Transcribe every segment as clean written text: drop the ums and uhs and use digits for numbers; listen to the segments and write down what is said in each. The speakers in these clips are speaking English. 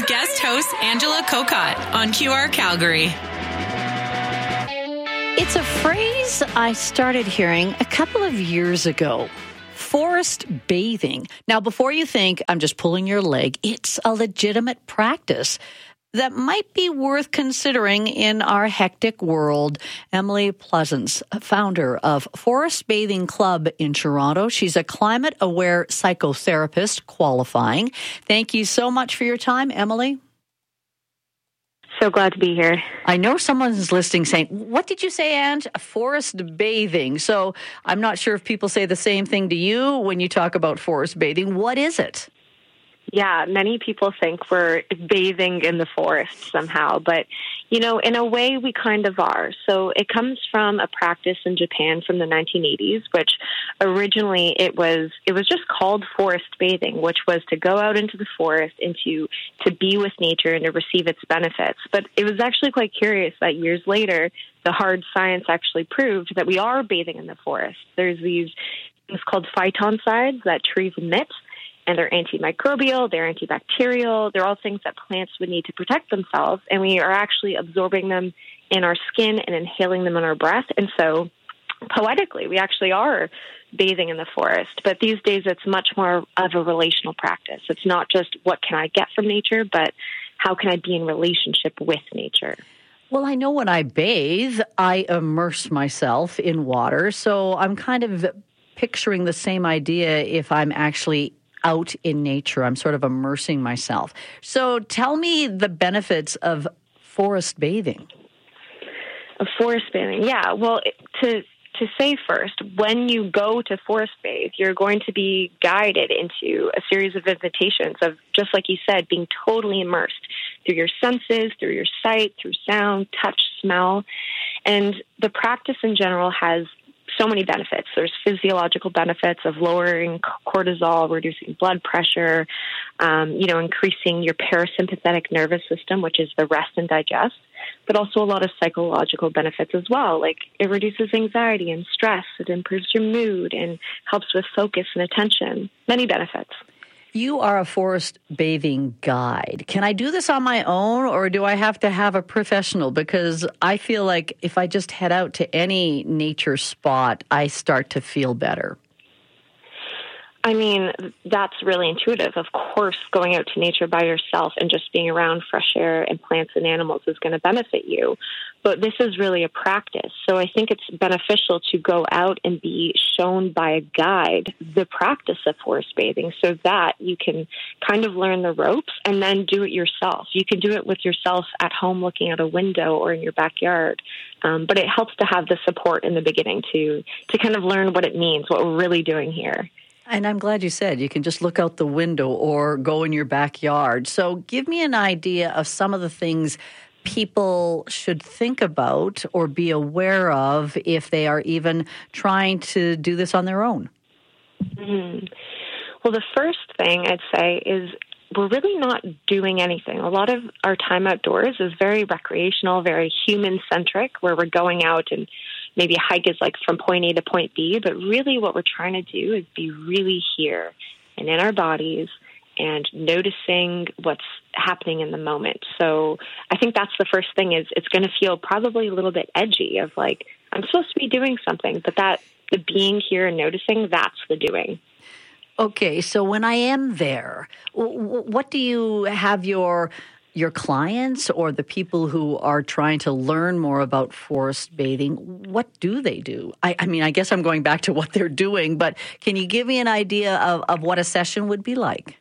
guest host Angela Kokott on QR Calgary. It's a phrase I started hearing a couple of years ago. Forest bathing. Now, before you think I'm just pulling your leg, it's a legitimate practice that might be worth considering in our hectic world. Emily Pleasance, founder of Forest Bathing Club in Toronto. She's a climate-aware psychotherapist qualifying. Thank you so much for your time, Emily. So glad to be here. I know someone's listening saying, what did you say, Ange? Forest bathing. So I'm not sure if people say the same thing to you when you talk about forest bathing. What is it? Yeah, many people think we're bathing in the forest somehow, but, you know, in a way we kind of are. So it comes from a practice in Japan from the 1980s, which originally it was just called forest bathing, which was to go out into the forest and to be with nature and to receive its benefits. But it was actually quite curious that years later, the hard science actually proved that we are bathing in the forest. There's these things called phytoncides that trees emit, and they're antimicrobial, they're antibacterial, they're all things that plants would need to protect themselves, and we are actually absorbing them in our skin and inhaling them in our breath. And so, poetically, we actually are bathing in the forest. But these days, it's much more of a relational practice. It's not just what can I get from nature, but how can I be in relationship with nature? Well, I know when I bathe, I immerse myself in water, so I'm kind of picturing the same idea if I'm actually out in nature. I'm sort of immersing myself. So tell me the benefits of forest bathing. Of forest bathing, yeah. Well, to say first, when you go to forest bathe, you're going to be guided into a series of invitations of, just like you said, being totally immersed through your senses, through your sight, through sound, touch, smell. And the practice in general has so many benefits. There's physiological benefits of lowering cortisol, reducing blood pressure, increasing your parasympathetic nervous system, which is the rest and digest, but also a lot of psychological benefits as well. Like it reduces anxiety and stress. It improves your mood and helps with focus and attention. Many benefits. You are a forest bathing guide. Can I do this on my own, or do I have to have a professional? Because I feel like if I just head out to any nature spot, I start to feel better. I mean, that's really intuitive. Of course, going out to nature by yourself and just being around fresh air and plants and animals is going to benefit you. But this is really a practice. So I think it's beneficial to go out and be shown by a guide the practice of forest bathing so that you can kind of learn the ropes and then do it yourself. You can do it with yourself at home looking out a window or in your backyard. But it helps to have the support in the beginning to kind of learn what it means, what we're really doing here. And I'm glad you said you can just look out the window or go in your backyard. So give me an idea of some of the things people should think about or be aware of if they are even trying to do this on their own. Mm-hmm. Well, the first thing I'd say is we're really not doing anything. A lot of our time outdoors is very recreational, very human-centric, where we're going out and maybe a hike is like from point A to point B, but really what we're trying to do is be really here and in our bodies and noticing what's happening in the moment. So I think that's the first thing is it's going to feel probably a little bit edgy of like, I'm supposed to be doing something, but that the being here and noticing, that's the doing. Okay, so when I am there, what do you have your clients or the people who are trying to learn more about forest bathing, what do they do? I mean, I guess I'm going back to what they're doing, but can you give me an idea of what a session would be like?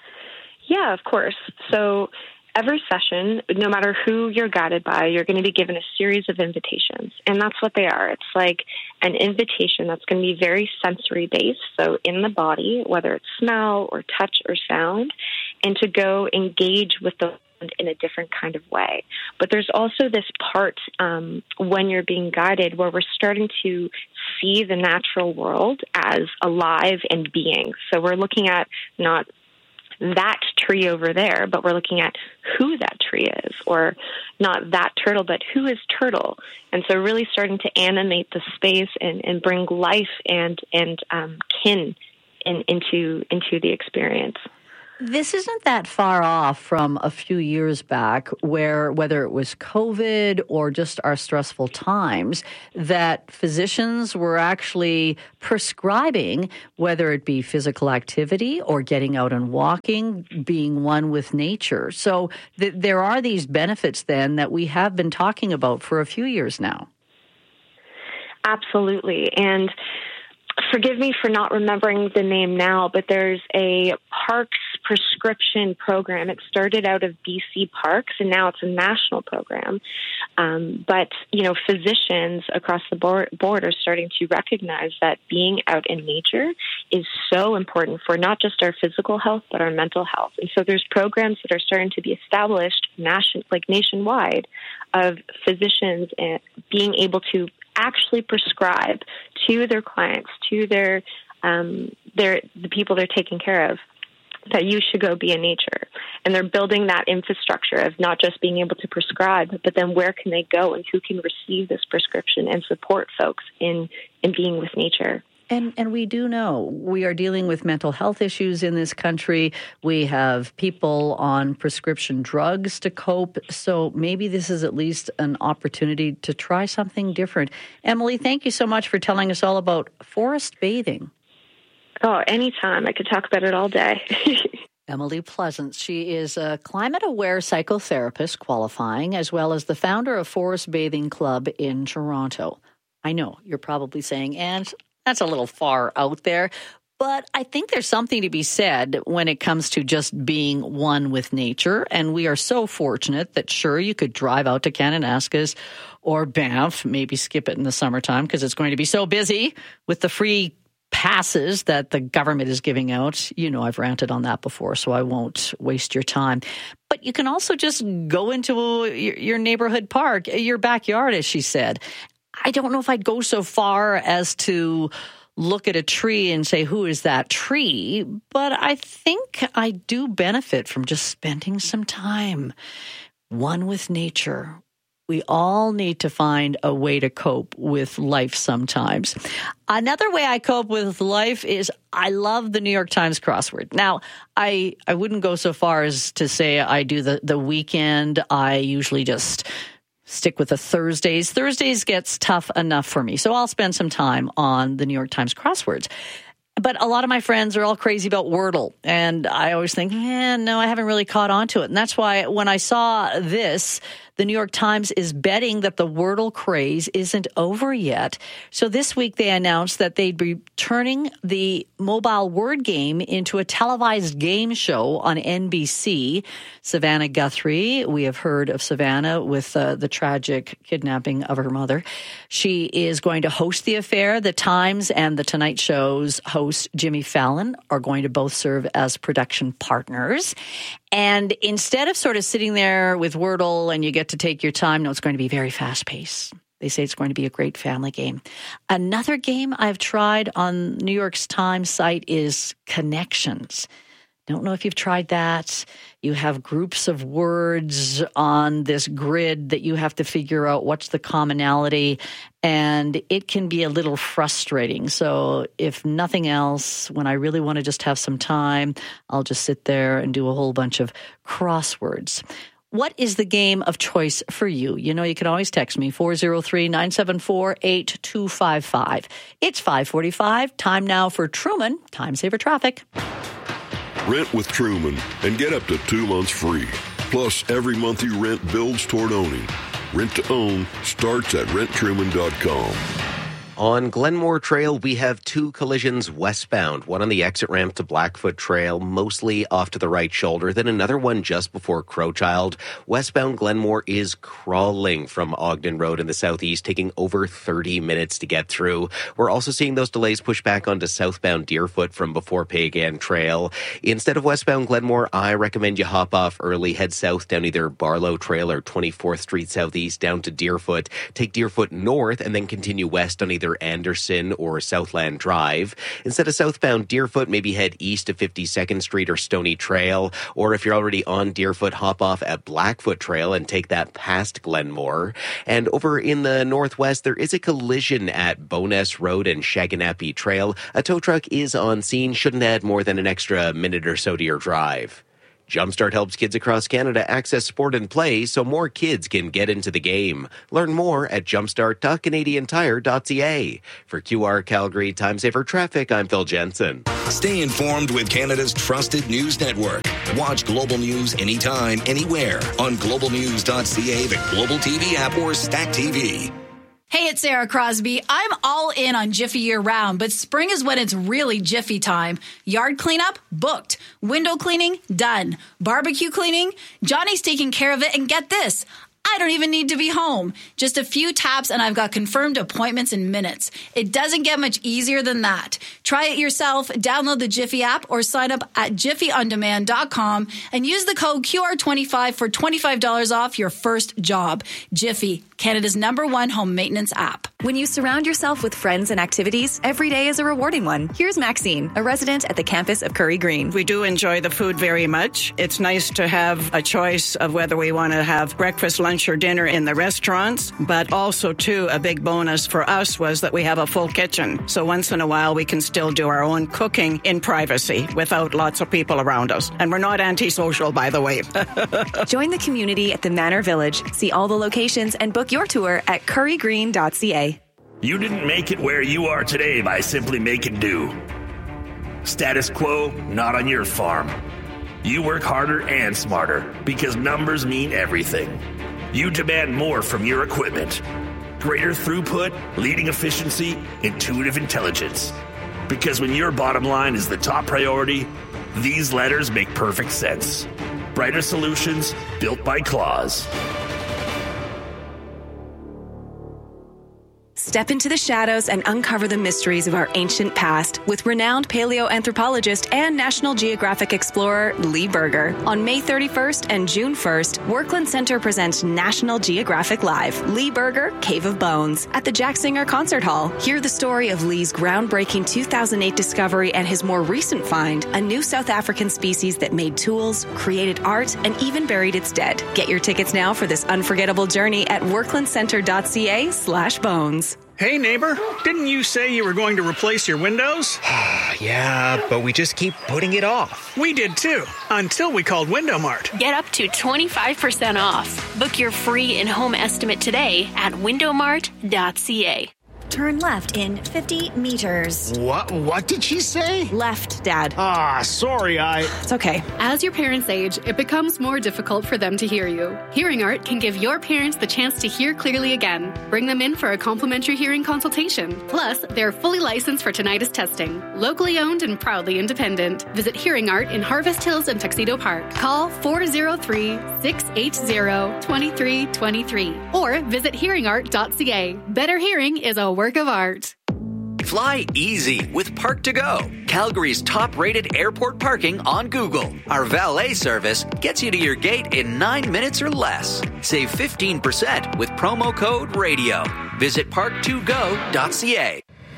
Yeah, of course. So every session, no matter who you're guided by, you're going to be given a series of invitations. And that's what they are. It's like an invitation that's going to be very sensory based. So in the body, whether it's smell or touch or sound, and to go engage with the in a different kind of way. But there's also this part when you're being guided where we're starting to see the natural world as alive and being. So we're looking at not that tree over there, but we're looking at who that tree is, or not that turtle, but who is turtle. And so really starting to animate the space and bring life and kin into the experience. This isn't that far off from a few years back where, whether it was COVID or just our stressful times, that physicians were actually prescribing, whether it be physical activity or getting out and walking, being one with nature. So there are these benefits then that we have been talking about for a few years now. Absolutely. And forgive me for not remembering the name now, but there's a parks prescription program. It started out of BC Parks, and now it's a national program. But, physicians across the board are starting to recognize that being out in nature is so important for not just our physical health, but our mental health. And so there's programs that are starting to be established nationwide of physicians being able to actually prescribe to their clients, to the people they're taking care of, that you should go be in nature. And they're building that infrastructure of not just being able to prescribe, but then where can they go and who can receive this prescription and support folks in being with nature. And we do know we are dealing with mental health issues in this country. We have people on prescription drugs to cope. So maybe this is at least an opportunity to try something different. Emily, thank you so much for telling us all about forest bathing. Oh, anytime. I could talk about it all day. Emily Pleasance. She is a climate-aware psychotherapist qualifying, as well as the founder of Forest Bathing Club in Toronto. I know you're probably saying, and that's a little far out there, but I think there's something to be said when it comes to just being one with nature. And we are so fortunate that, sure, you could drive out to Kananaskis or Banff, maybe skip it in the summertime because it's going to be so busy with the free passes that the government is giving out. I've ranted on that before, so I won't waste your time. But you can also just go into your neighborhood park, your backyard, as she said. I don't know if I'd go so far as to look at a tree and say, who is that tree? But I think I do benefit from just spending some time one with nature. We all need to find a way to cope with life sometimes. Another way I cope with life is I love the New York Times crossword. Now, I wouldn't go so far as to say I do the weekend. I usually just stick with the Thursdays. Thursdays gets tough enough for me. So I'll spend some time on the New York Times crosswords. But a lot of my friends are all crazy about Wordle. And I always think, no, I haven't really caught on to it. And that's why when I saw this, the New York Times is betting that the Wordle craze isn't over yet. So this week they announced that they'd be turning the mobile word game into a televised game show on NBC. Savannah Guthrie, we have heard of Savannah with the tragic kidnapping of her mother. She is going to host the affair. The Times and The Tonight Show's host, Jimmy Fallon, are going to both serve as production partners. And instead of sort of sitting there with Wordle and you get to take your time, no, it's going to be very fast-paced. They say it's going to be a great family game. Another game I've tried on New York Times site is Connections. Don't know if you've tried that. You have groups of words on this grid that you have to figure out what's the commonality, and it can be a little frustrating. So if nothing else, when I really want to just have some time, I'll just sit there and do a whole bunch of crosswords. What is the game of choice for you? You can always text me, 403-974-8255. It's 5:45. Time now for Truman, Time Saver Traffic. Rent with Truman and get up to 2 months free. Plus, every month you rent builds toward owning. Rent to own starts at renttruman.com. On Glenmore Trail, we have two collisions westbound, one on the exit ramp to Blackfoot Trail, mostly off to the right shoulder, then another one just before Crowchild. Westbound Glenmore is crawling from Ogden Road in the southeast, taking over 30 minutes to get through. We're also seeing those delays push back onto southbound Deerfoot from before Pagan Trail. Instead of westbound Glenmore, I recommend you hop off early, head south down either Barlow Trail or 24th Street Southeast down to Deerfoot. Take Deerfoot north and then continue west on either either Anderson or Southland Drive. Instead of southbound Deerfoot, maybe head east to 52nd Street or Stony Trail. Or if you're already on Deerfoot, hop off at Blackfoot Trail and take that past Glenmore. And over in the northwest, there is a collision at Bowness Road and Shaganappy Trail. A tow truck is on scene, shouldn't add more than an extra minute or so to your drive. Jumpstart helps kids across Canada access sport and play so more kids can get into the game. Learn more at jumpstart.canadiantire.ca. For QR Calgary Time Saver Traffic, I'm Phil Jensen. Stay informed with Canada's trusted news network. Watch Global News anytime, anywhere on globalnews.ca, the Global TV app, or Stack TV. Hey, it's Sarah Crosby. I'm all in on Jiffy year-round, but spring is when it's really Jiffy time. Yard cleanup? Booked. Window cleaning? Done. Barbecue cleaning? Johnny's taking care of it, and get this. I don't even need to be home. Just a few taps and I've got confirmed appointments in minutes. It doesn't get much easier than that. Try it yourself, download the Jiffy app or sign up at jiffyondemand.com and use the code QR25 for $25 off your first job. Jiffy, Canada's #1 home maintenance app. When you surround yourself with friends and activities, every day is a rewarding one. Here's Maxine, a resident at the campus of Curry Green. We do enjoy the food very much. It's nice to have a choice of whether we want to have breakfast, lunch, or dinner in the restaurants, but also, too, a big bonus for us was that we have a full kitchen. So once in a while, we can still do our own cooking in privacy without lots of people around us. And we're not antisocial, by the way. Join the community at the Manor Village. See all the locations and book your tour at currygreen.ca. You didn't make it where you are today by simply making do. Status quo, not on your farm. You work harder and smarter because numbers mean everything. You demand more from your equipment. Greater throughput, leading efficiency, intuitive intelligence. Because when your bottom line is the top priority, these letters make perfect sense. Brighter solutions built by Claws. Step into the shadows and uncover the mysteries of our ancient past with renowned paleoanthropologist and National Geographic explorer Lee Berger. On May 31st and June 1st, Workland Center presents National Geographic Live, Lee Berger, Cave of Bones, at the Jack Singer Concert Hall. Hear the story of Lee's groundbreaking 2008 discovery and his more recent find, a new South African species that made tools, created art, and even buried its dead. Get your tickets now for this unforgettable journey at worklandcenter.ca/bones. Hey, neighbor, didn't you say you were going to replace your windows? Yeah, but we just keep putting it off. We did too, until we called Window Mart. Get up to 25% off. Book your free in-home estimate today at windowmart.ca. Turn left in 50 meters. What did she say? Left, Dad. Sorry, It's okay. As your parents age, it becomes more difficult for them to hear you. Hearing Art can give your parents the chance to hear clearly again. Bring them in for a complimentary hearing consultation. Plus, they're fully licensed for tinnitus testing. Locally owned and proudly independent. Visit Hearing Art in Harvest Hills and Tuxedo Park. Call 403-680-2323 or visit hearingart.ca. Better hearing is a work of art. Fly easy with Park2Go, Calgary's top-rated airport parking on Google. Our valet service gets you to your gate in 9 minutes or less. Save 15% with promo code RADIO. Visit park2go.ca.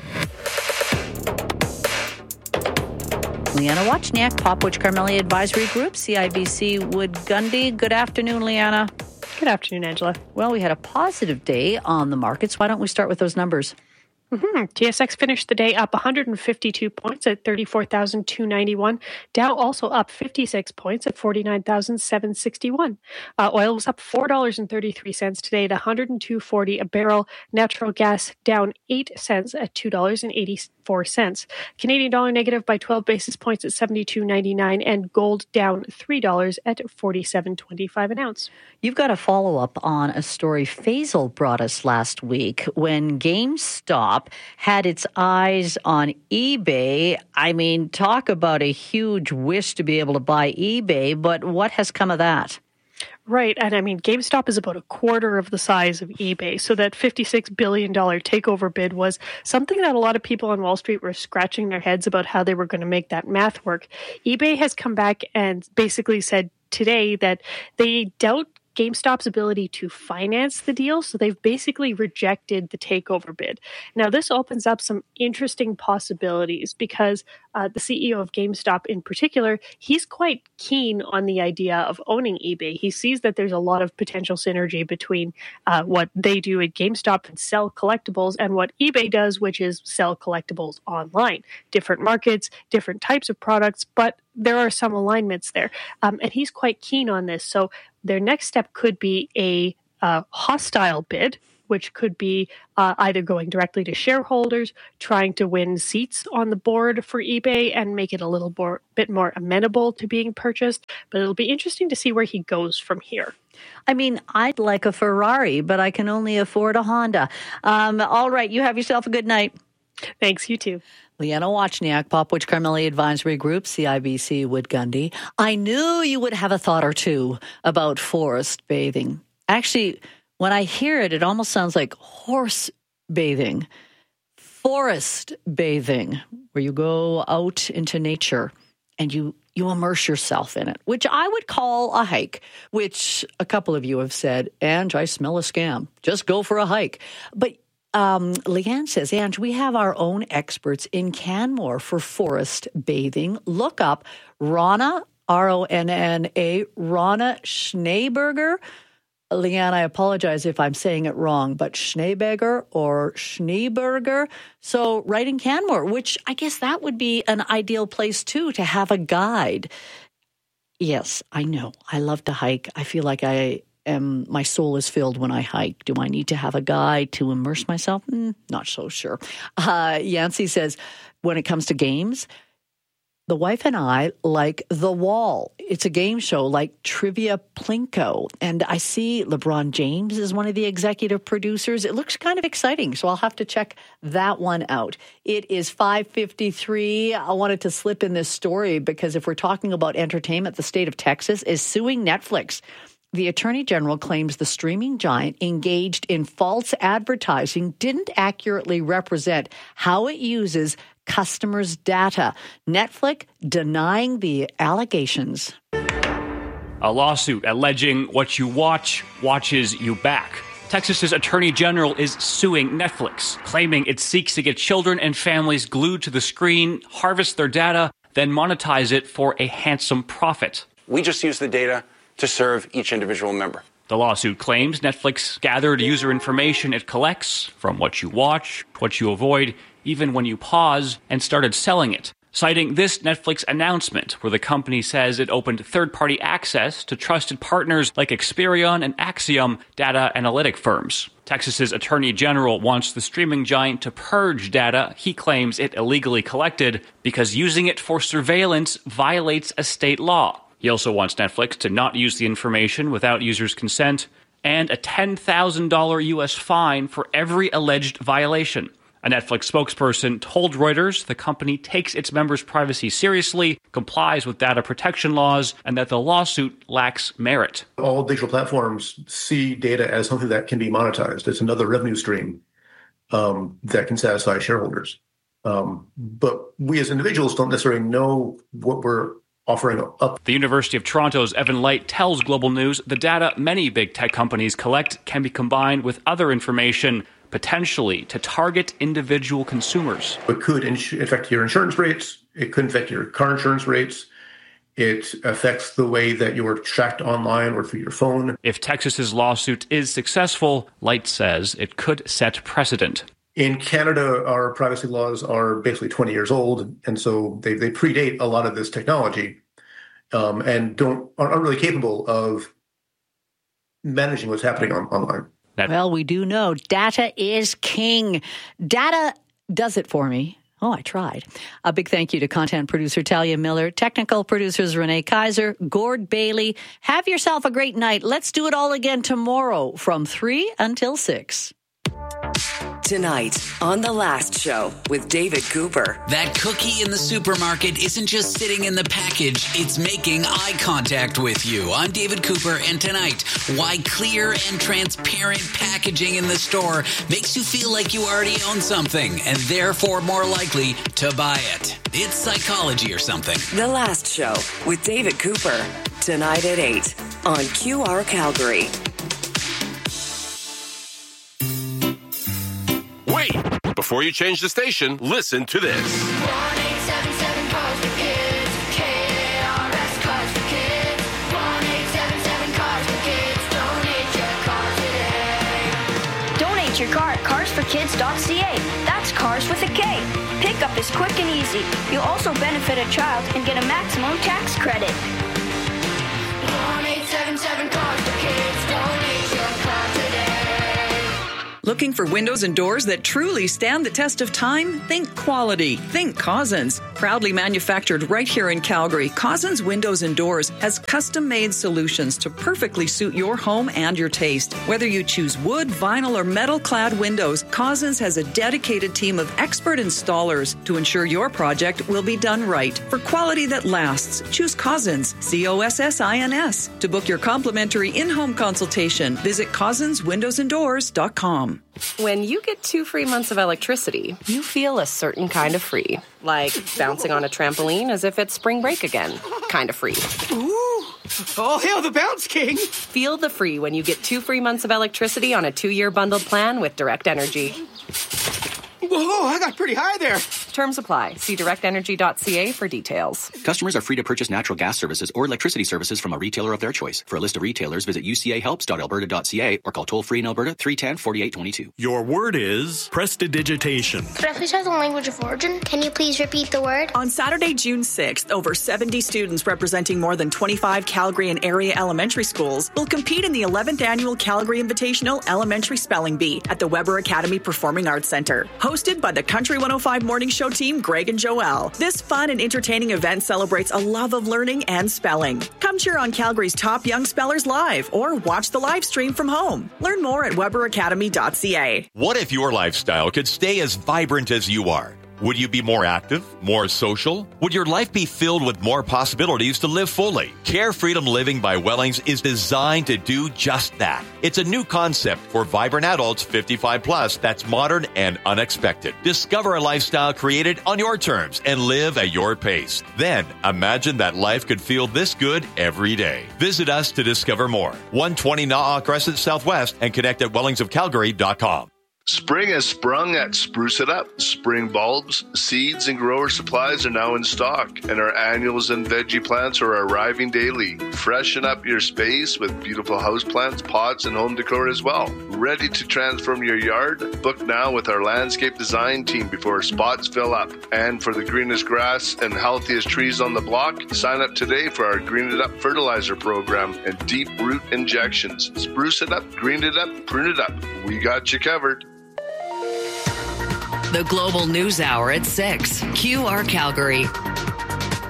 Leanna Wachniak, Popwich Carmelia Advisory Group, CIBC Wood Gundy. Good afternoon, Leanna. Good afternoon, Angela. Well, we had a positive day on the markets. Why don't we start with those numbers? TSX finished the day up 152 points at 34,291. Dow also up 56 points at 49,761. Oil was up $4.33 today at $102.40 a barrel. Natural gas down 8 cents at $2.84. Canadian dollar negative by 12 basis points at 72.99, and gold down $3 at 47.25 an ounce. You've got a follow-up on a story Faisal brought us last week when GameStop had its eyes on eBay. I mean, talk about a huge wish to be able to buy eBay, but what has come of that? Right. And I mean, GameStop is about a quarter of the size of eBay. So that $56 billion takeover bid was something that a lot of people on Wall Street were scratching their heads about how they were going to make that math work. eBay has come back and basically said today that they doubt GameStop's ability to finance the deal. So they've basically rejected the takeover bid. Now, this opens up some interesting possibilities because the CEO of GameStop in particular, he's quite keen on the idea of owning eBay. He sees that there's a lot of potential synergy between what they do at GameStop and sell collectibles and what eBay does, which is sell collectibles online. Different markets, different types of products, but there are some alignments there. And he's quite keen on this. So their next step could be a hostile bid, which could be either going directly to shareholders, trying to win seats on the board for eBay and make it a little bit more amenable to being purchased. But it'll be interesting to see where he goes from here. I mean, I'd like a Ferrari, but I can only afford a Honda. All right, you have yourself a good night. Thanks, you too. Leanna Wachniak, Popwich Carmeli Advisory Group, CIBC Wood Gundy. I knew you would have a thought or two about forest bathing. Actually, when I hear it, it almost sounds like horse bathing, forest bathing, where you go out into nature and you immerse yourself in it, which I would call a hike, which a couple of you have said, Ange, I smell a scam. Just go for a hike. But Leanne says, Ange, we have our own experts in Canmore for forest bathing. Look up Ronna, R-O-N-N-A, Ronna Schneeberger. Leanne, I apologize if I'm saying it wrong, but Schneeberger or Schneeberger. So right in Canmore, which I guess that would be an ideal place too, to have a guide. Yes, I know. I love to hike. I feel like my soul is filled when I hike. Do I need to have a guide to immerse myself? Not so sure. Yancey says, when it comes to games, the wife and I like The Wall. It's a game show like Trivia Plinko. And I see LeBron James is one of the executive producers. It looks kind of exciting, so I'll have to check that one out. It is 5:53. I wanted to slip in this story because if we're talking about entertainment, the state of Texas is suing Netflix. The Attorney General claims the streaming giant engaged in false advertising didn't accurately represent how it uses customers' data. Netflix denying the allegations. A lawsuit alleging what you watch watches you back. Texas's Attorney General is suing Netflix, claiming it seeks to get children and families glued to the screen, harvest their data, then monetize it for a handsome profit. We just use the data to serve each individual member. The lawsuit claims Netflix gathered user information it collects from what you watch, what you avoid, even when you pause, and started selling it, citing this Netflix announcement where the company says it opened third-party access to trusted partners like Experian and Axiom data analytic firms. Texas's Attorney General wants the streaming giant to purge data he claims it illegally collected because using it for surveillance violates a state law. He also wants Netflix to not use the information without users' consent and a $10,000 U.S. fine for every alleged violation. A Netflix spokesperson told Reuters the company takes its members' privacy seriously, complies with data protection laws, and that the lawsuit lacks merit. All digital platforms see data as something that can be monetized. It's another revenue stream that can satisfy shareholders. But we as individuals don't necessarily know what we're offering up. The University of Toronto's Evan Light tells Global News the data many big tech companies collect can be combined with other information, potentially to target individual consumers. It could affect your insurance rates. It could affect your car insurance rates. It affects the way that you're tracked online or through your phone. If Texas's lawsuit is successful, Light says it could set precedent. In Canada, our privacy laws are basically 20 years old, and so they predate a lot of this technology and aren't really capable of managing what's happening online. Well, we do know data is king. Data does it for me. Oh, I tried. A big thank you to content producer Talia Miller, technical producers Renee Kaiser, Gord Bailey. Have yourself a great night. Let's do it all again tomorrow from 3 until 6. Tonight on The Last Show with David Cooper. That cookie in the supermarket isn't just sitting in the package, it's making eye contact with you. I'm David Cooper, and tonight, why clear and transparent packaging in the store makes you feel like you already own something and therefore more likely to buy it. It's psychology or something. The Last Show with David Cooper. Tonight at 8 on QR Calgary. Wait! Before you change the station, listen to this. 1-877 Cars for Kids. KRS Cars for Kids. 1-877 Cars for Kids. Donate your car today. Donate your car at carsforkids.ca. That's cars with a K. Pickup is quick and easy. You'll also benefit a child and get a maximum tax credit. 1-877 Cars for Kids. Donate your car today. Looking for windows and doors that truly stand the test of time? Think quality. Think Cousins. Proudly manufactured right here in Calgary, Cousins Windows and Doors has custom-made solutions to perfectly suit your home and your taste. Whether you choose wood, vinyl, or metal-clad windows, Cousins has a dedicated team of expert installers to ensure your project will be done right. For quality that lasts, choose Cousins, COSSINS. To book your complimentary in-home consultation, visit CousinsWindowsandDoors.com. When you get 2 free months of electricity, you feel a certain kind of free. Like bouncing on a trampoline as if it's spring break again. Kind of free. Ooh! All hail the Bounce King! Feel the free when you get 2 free months of electricity on a 2-year bundled plan with Direct Energy. Whoa, I got pretty high there. Terms apply. See directenergy.ca for details. Customers are free to purchase natural gas services or electricity services from a retailer of their choice. For a list of retailers, visit ucahelps.alberta.ca or call toll-free in Alberta 310-4822. Your word is prestidigitation. Could I please have the language of origin? Can you please repeat the word? On Saturday, June 6th, over 70 students representing more than 25 Calgary and area elementary schools will compete in the 11th annual Calgary Invitational Elementary Spelling Bee at the Weber Academy Performing Arts Centre. Hosted by the Country 105 Morning Show team, Greg and Joelle. This fun and entertaining event celebrates a love of learning and spelling. Come cheer on Calgary's top young spellers live or watch the live stream from home. Learn more at weberacademy.ca. What if your lifestyle could stay as vibrant as you are? Would you be more active, more social? Would your life be filled with more possibilities to live fully? Care Freedom Living by Wellings is designed to do just that. It's a new concept for vibrant adults 55 plus that's modern and unexpected. Discover a lifestyle created on your terms and live at your pace. Then imagine that life could feel this good every day. Visit us to discover more. 120 Na'a Crescent Southwest and connect at wellingsofcalgary.com. Spring has sprung at Spruce It Up. Spring bulbs, seeds, and grower supplies are now in stock, and our annuals and veggie plants are arriving daily. Freshen up your space with beautiful houseplants, pots, and home decor as well. Ready to transform your yard? Book now with our landscape design team before spots fill up. And for the greenest grass and healthiest trees on the block, sign up today for our Green It Up fertilizer program and deep root injections. Spruce it up, green it up, prune it up. We got you covered. The Global News Hour at 6. QR Calgary.